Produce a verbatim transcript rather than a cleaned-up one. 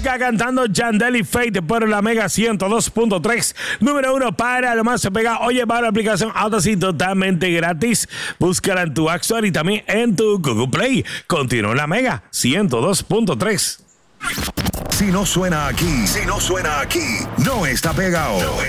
música cantando Yandel y Fate por la Mega ciento dos punto tres. Número uno para lo más se pega. Oye, para la aplicación Audacity totalmente gratis. Búscala en tu App Store y también en tu Google Play. Continúa la Mega ciento dos punto tres. Si no suena aquí, si no suena aquí, no está pegado. No